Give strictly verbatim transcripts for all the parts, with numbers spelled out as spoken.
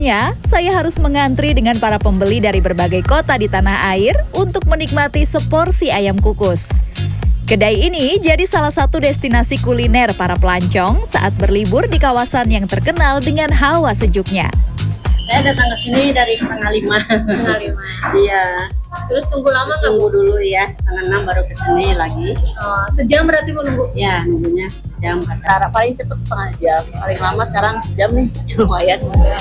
Ya, saya harus mengantri dengan para pembeli dari berbagai kota di tanah air untuk menikmati seporsi ayam kukus. Kedai ini jadi salah satu destinasi kuliner para pelancong saat berlibur di kawasan yang terkenal dengan hawa sejuknya. Saya datang ke sini dari setengah lima. Setengah lima. Iya. Terus tunggu lama nggak? Tunggu dulu ya, setengah enam baru ke sini lagi. Oh, sejam berarti menunggu? Ya, nunggunya sejam. Kata paling cepat setengah jam, paling lama sekarang sejam nih, lumayan.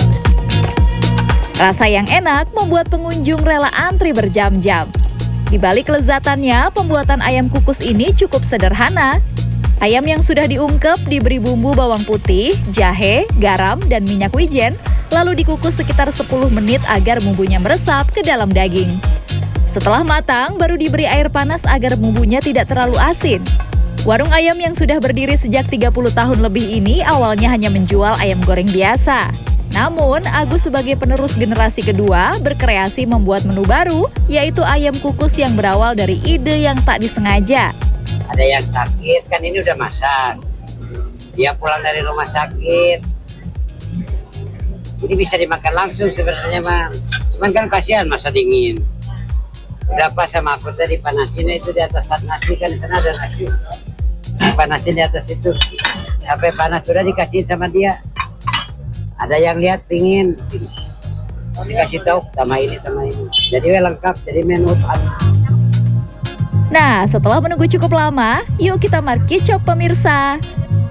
Rasa yang enak membuat pengunjung rela antri berjam-jam. Di balik kelezatannya, pembuatan ayam kukus ini cukup sederhana. Ayam yang sudah diungkep diberi bumbu bawang putih, jahe, garam, dan minyak wijen, lalu dikukus sekitar sepuluh menit agar bumbunya meresap ke dalam daging. Setelah matang, baru diberi air panas agar bumbunya tidak terlalu asin. Warung ayam yang sudah berdiri sejak tiga puluh tahun lebih ini awalnya hanya menjual ayam goreng biasa. Namun, Agus sebagai penerus generasi kedua berkreasi membuat menu baru, yaitu ayam kukus yang berawal dari ide yang tak disengaja. Ada yang sakit, kan ini udah masak. Dia pulang dari rumah sakit. Ini bisa dimakan langsung sebenarnya, Bang. Cuman kan kasihan masa dingin. Udah pas sama aku tadi panasinnya itu di atas nasi, kan di sana ada nasi. Panasin di atas itu. Sampai panas sudah dikasihin sama dia. Ada yang lihat pingin, masih kasih tahu sama ini sama ini. Jadi lengkap, jadi menu. Nah, setelah menunggu cukup lama, yuk kita markicop pemirsa.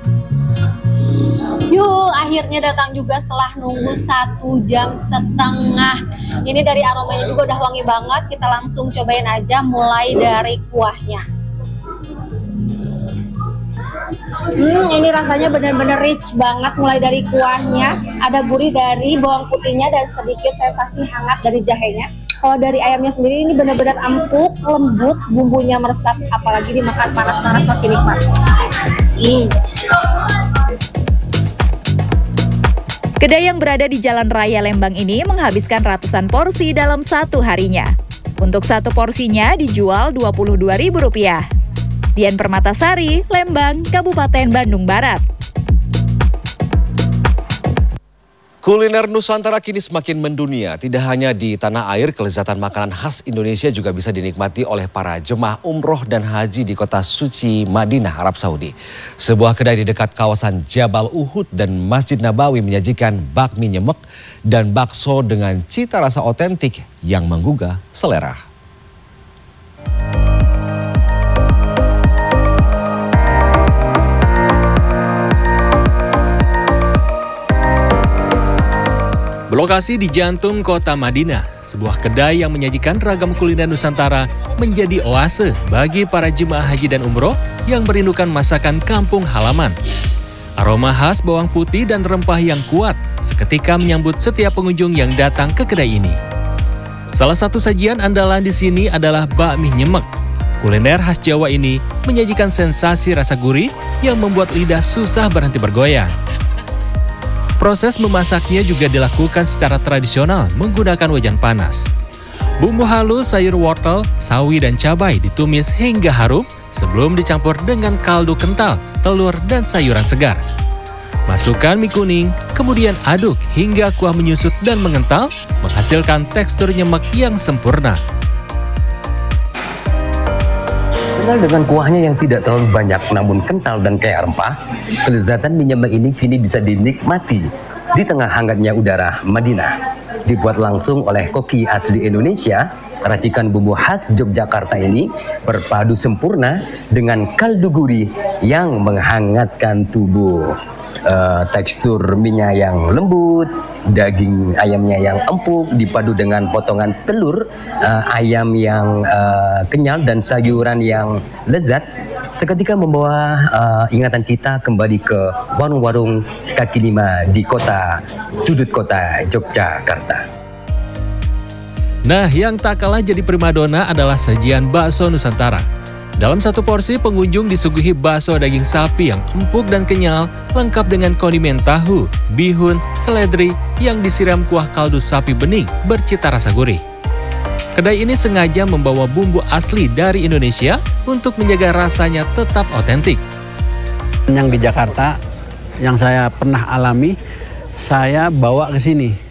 Yuk, akhirnya datang juga setelah nunggu satu jam setengah. Ini dari aromanya juga udah wangi banget. Kita langsung cobain aja, mulai dari kuahnya. Hmm, ini rasanya benar-benar rich banget, mulai dari kuahnya, ada gurih dari bawang putihnya dan sedikit sensasi hangat dari jahenya. Kalau dari ayamnya sendiri ini benar-benar empuk, lembut, bumbunya meresap, apalagi dimakan panas-panas makin nikmat. Hmm. Kedai yang berada di Jalan Raya Lembang ini menghabiskan ratusan porsi dalam satu harinya. Untuk satu porsinya dijual dua puluh dua ribu rupiah. Dian Permatasari, Lembang, Kabupaten Bandung Barat. Kuliner Nusantara kini semakin mendunia. Tidak hanya di tanah air, kelezatan makanan khas Indonesia juga bisa dinikmati oleh para jemaah umroh dan haji di kota suci Madinah, Arab Saudi. Sebuah kedai di dekat kawasan Jabal Uhud dan Masjid Nabawi menyajikan bakmi nyemek dan bakso dengan cita rasa otentik yang menggugah selera. Berlokasi di jantung kota Madinah, sebuah kedai yang menyajikan ragam kuliner Nusantara menjadi oase bagi para jemaah haji dan umroh yang merindukan masakan kampung halaman. Aroma khas bawang putih dan rempah yang kuat seketika menyambut setiap pengunjung yang datang ke kedai ini. Salah satu sajian andalan di sini adalah bakmi nyemek. Kuliner khas Jawa ini menyajikan sensasi rasa gurih yang membuat lidah susah berhenti bergoyang. Proses memasaknya juga dilakukan secara tradisional menggunakan wajan panas. Bumbu halus, sayur wortel, sawi, dan cabai ditumis hingga harum sebelum dicampur dengan kaldu kental, telur, dan sayuran segar. Masukkan mie kuning, kemudian aduk hingga kuah menyusut dan mengental, menghasilkan tekstur nyemek yang sempurna. Dengan kuahnya yang tidak terlalu banyak namun kental dan kaya rempah, kelezatan mie nyemek ini kini bisa dinikmati di tengah hangatnya udara Madinah. Dibuat langsung oleh koki asli Indonesia, racikan bumbu khas Yogyakarta ini berpadu sempurna dengan kaldu gurih yang menghangatkan tubuh. Uh, tekstur mie-nya yang lembut, daging ayamnya yang empuk dipadu dengan potongan telur uh, ayam yang uh, kenyal dan sayuran yang lezat, seketika membawa uh, ingatan kita kembali ke warung-warung kaki lima di kota sudut kota Yogyakarta. Nah, yang tak kalah jadi primadona adalah sajian bakso Nusantara. Dalam satu porsi, pengunjung disuguhi bakso daging sapi yang empuk dan kenyal, lengkap dengan kondimen tahu, bihun, seledri yang disiram kuah kaldu sapi bening bercita rasa gurih. Kedai ini sengaja membawa bumbu asli dari Indonesia untuk menjaga rasanya tetap otentik. Yang di Jakarta, yang saya pernah alami, saya bawa ke sini.